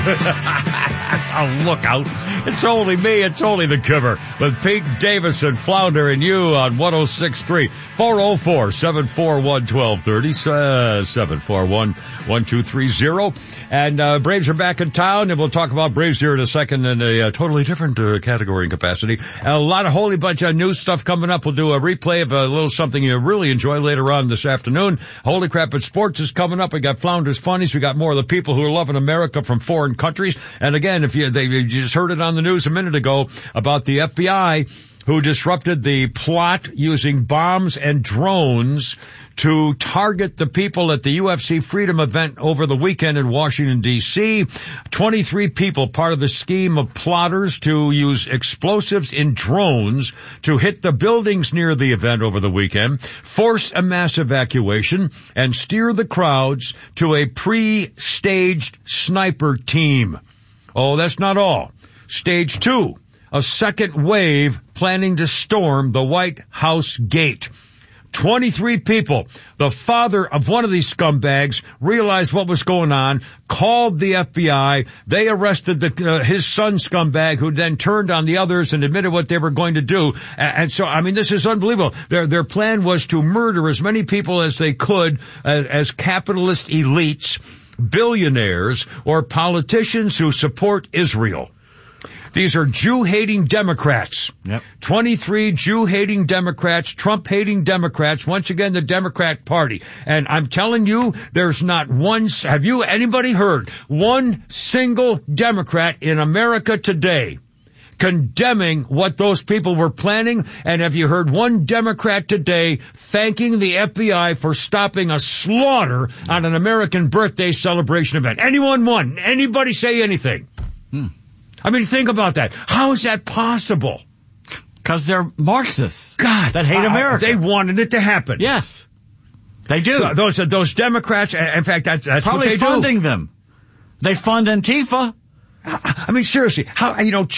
Oh, look out. It's only me. It's only the Giver with Pete Davidson, Flounder, and you on 106.3. 404-741-1230, 741-1230. And Braves are back in town, and we'll talk about Braves here in a second in a totally different category and capacity. A lot of holy bunch of new stuff coming up. We'll do a replay of a little something you really enjoy later on this afternoon. Holy Crap at Sports is coming up. We got Flounder's Funnies. We got more of the people who are loving America from foreign countries. And again, if you just heard it on the news a minute ago about the FBI who disrupted the plot using bombs and drones to target the people at the UFC Freedom event over the weekend in Washington, D.C. 23 people, part of the scheme of plotters to use explosives in drones to hit the buildings near the event over the weekend, force a mass evacuation, and steer the crowds to a pre-staged sniper team. Oh, that's not all. Stage 2, a second wave planning to storm the White House gate. 23 people. The father of one of these scumbags realized what was going on, called the FBI. They arrested his son scumbag, who then turned on the others and admitted what they were going to do. And so, I mean, this is unbelievable. Their plan was to murder as many people as they could as capitalist elites, billionaires, or politicians who support Israel. These are Jew-hating Democrats. Yep. 23 Jew-hating Democrats, Trump-hating Democrats, once again the Democrat Party. And I'm telling you, there's not one, have you, anybody heard, one single Democrat in America today condemning what those people were planning? And have you heard one Democrat today thanking the FBI for stopping a slaughter on an American birthday celebration event? Anyone one? Anybody say anything? I mean, think about that. How is that possible? Because they're Marxists. God. That hate America. They wanted it to happen. Yes. They do. Those Democrats, in fact, that's probably what they do. Probably funding them. They fund Antifa. I mean, seriously, how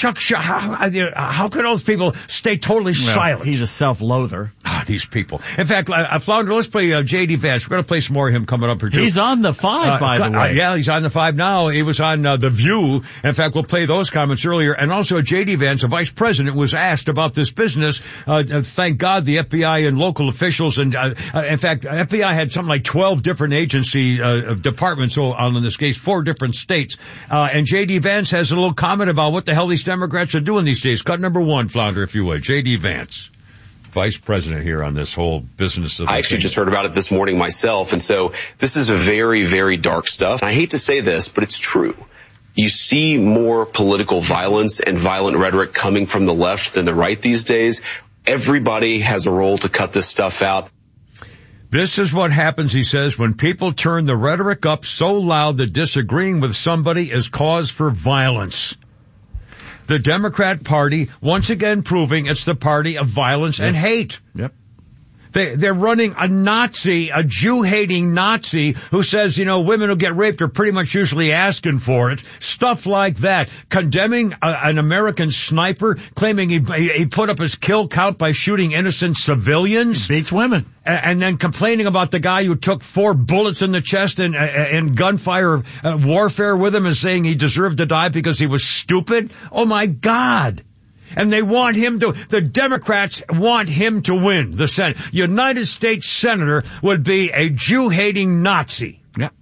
could those people stay totally silent? He's a self-loather. These people. In fact, Flounder, let's play J.D. Vance. We're going to play some more of him coming up here, too. He's on the 5, by the way. Yeah, he's on the 5 now. He was on The View. In fact, we'll play those comments earlier. And also J.D. Vance, the vice president, was asked about this business. Thank God the FBI and local officials, and in fact, FBI had something like 12 different agency departments on this case, 4 different states. And J.D. Vance has a little comment about what the hell these Democrats are doing these days. Cut number 1, Flounder, if you would. J.D. Vance, vice president here on this whole business. I actually just heard about it this morning myself, and so this is a very, very dark stuff. I hate to say this, but it's true. You see more political violence and violent rhetoric coming from the left than the right these days. Everybody has a role to cut this stuff out. This is what happens, he says, when people turn the rhetoric up so loud that disagreeing with somebody is cause for violence. The Democrat Party, once again proving it's the party of violence and hate. Yep. They're running a Nazi, a Jew-hating Nazi who says, women who get raped are pretty much usually asking for it. Stuff like that. Condemning an American sniper, claiming he put up his kill count by shooting innocent civilians. He beats women. And then complaining about the guy who took 4 bullets in the chest in gunfire warfare with him and saying he deserved to die because he was stupid. Oh, my God. And they want the Democrats want him to win the Senate. United States Senator would be a Jew-hating Nazi. Yeah.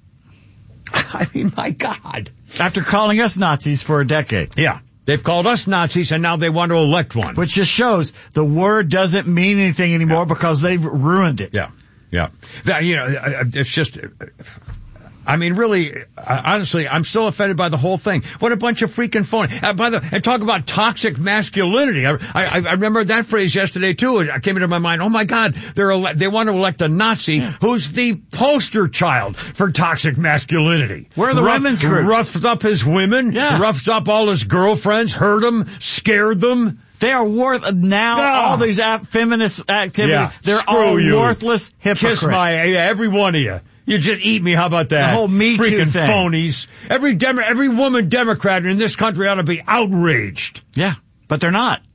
I mean, my God. After calling us Nazis for a decade. Yeah. They've called us Nazis, and now they want to elect one. Which just shows the word doesn't mean anything anymore because they've ruined it. Yeah. Yeah. It's just... I mean, really, honestly, I'm still offended by the whole thing. What a bunch of freaking phony. And talk about toxic masculinity. I remember that phrase yesterday, too. It came into my mind. Oh, my God. They want to elect a Nazi who's the poster child for toxic masculinity. Where are the women's groups? Roughs up his women. Yeah. Roughs up all his girlfriends. Hurt them. Scared them. They are all these feminist activities. Yeah. They're all worthless hypocrites. Kiss every one of you. You just eat me. How about that? The whole Me Too freaking thing. Phonies. Every woman Democrat in this country ought to be outraged. Yeah, but they're not.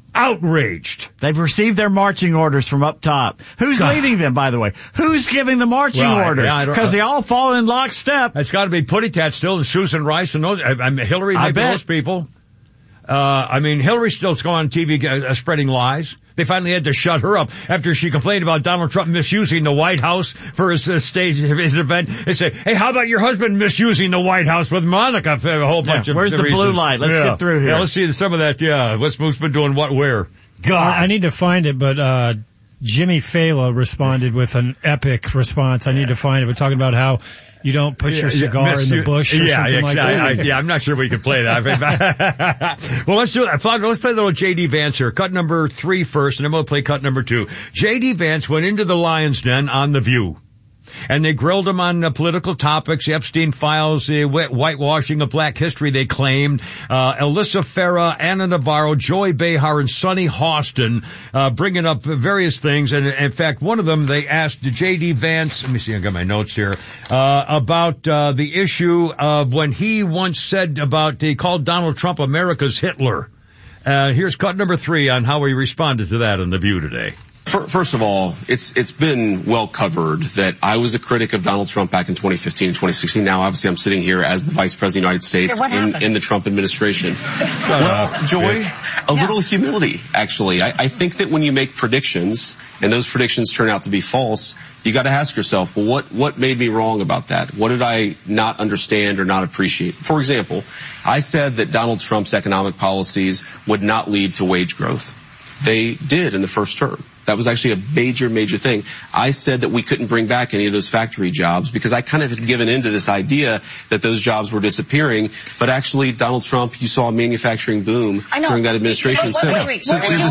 outraged. They've received their marching orders from up top. Who's leading them, by the way? Who's giving the marching orders? Because they all fall in lockstep. It's got to be Putty Tat still, and Susan Rice, and those. Hillary, maybe those people. Hillary's still going on TV spreading lies. They finally had to shut her up after she complained about Donald Trump misusing the White House for his event. They say, hey, how about your husband misusing the White House with Monica for a whole bunch of Where's the reasons. Blue light? Let's get through here. Yeah, let's see some of that. Yeah, what's been doing what where? God. I need to find it, but Jimmy Fallon responded with an epic response. I need to find it. We're talking about how you don't put your cigar in the bush or something like that. I'm not sure we can play that. Well, let's do it. Let's play a little J.D. Vance here. Cut number 3 first, and then we'll play cut number 2. J.D. Vance went into the Lion's Den on The View. And they grilled him on political topics, the Epstein files, the whitewashing of black history, they claimed. Alyssa Farah, Anna Navarro, Joy Behar, and Sonny Hostin, bringing up various things. And in fact, one of them, they asked J.D. Vance, let me see, I got my notes here, about, the issue of when he once said he called Donald Trump America's Hitler. Here's cut number 3 on how he responded to that in The View today. First of all, it's been well covered that I was a critic of Donald Trump back in 2015 and 2016. Now, obviously, I'm sitting here as the Vice President of the United States in the Trump administration. Well, Joy, a little humility, actually. I think that when you make predictions and those predictions turn out to be false, you got to ask yourself, well, what made me wrong about that? What did I not understand or not appreciate? For example, I said that Donald Trump's economic policies would not lead to wage growth. They did in the first term. That was actually a major thing. I said that we couldn't bring back any of those factory jobs because I kind of had given into this idea that those jobs were disappearing. But actually, Donald Trump, you saw a manufacturing boom during that administration. Let me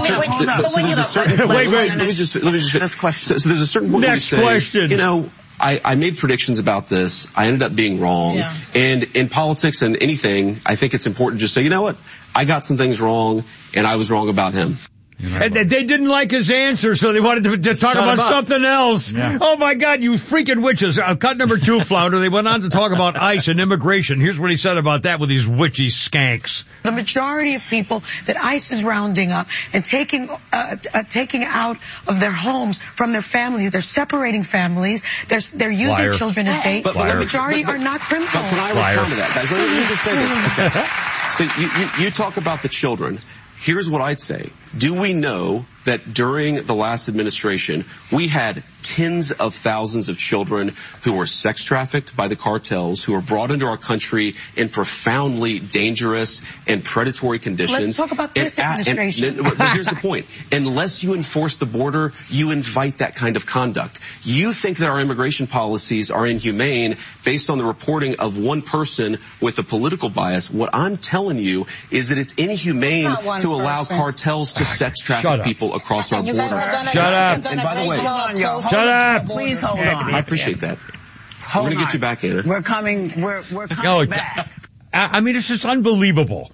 just this question. So there's a certain point where you say, question. You know, I made predictions about this. I ended up being wrong. Yeah. And in politics and anything, I think it's important to just say, you know what? I got some things wrong, and I was wrong about him. And they didn't like his answer, so they wanted to talk about something else. Yeah. Oh, my God, you freaking witches. Cut number 2, Flounder. They went on to talk about ICE and immigration. Here's what he said about that with these witchy skanks. The majority of people that ICE is rounding up and taking out of their homes from their families, they're separating families, they're using children as bait. The majority are not criminals. But can I respond to that, guys? Let me just say this. Okay. So you talk about the children. Here's what I'd say. Do we know that during the last administration, we had tens of thousands of children who were sex trafficked by the cartels, who were brought into our country in profoundly dangerous and predatory conditions? Let's talk about this administration. But here's the point. Unless you enforce the border, you invite that kind of conduct. You think that our immigration policies are inhumane based on the reporting of one person with a political bias. What I'm telling you is that it's inhumane to allow cartels to sex traffic people across our border. Shut up. And by the way, shut up. Please hold on. I appreciate that. We're going to get you back, Anna. We're coming back. I mean, it's just unbelievable.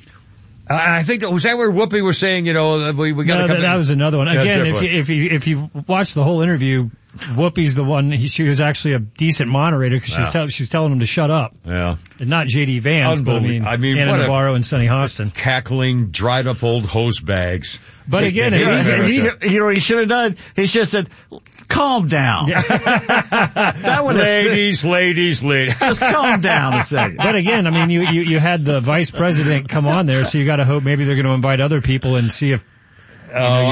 I think was that where Whoopi was saying, you know, we got to come in? That was another one. Again, if you watch the whole interview, Whoopi's the one. She was actually a decent moderator because she's telling him to shut up. Yeah, and not J.D. Vance, but I mean Anna Navarro and Sonny Hostin, cackling, dried up old hose bags. But again, you know what he should have done? He should have said, calm down. That would ladies. Just calm down a second. But again, I mean, you had the vice president come on there, so you got to hope maybe they're going to invite other people and see if,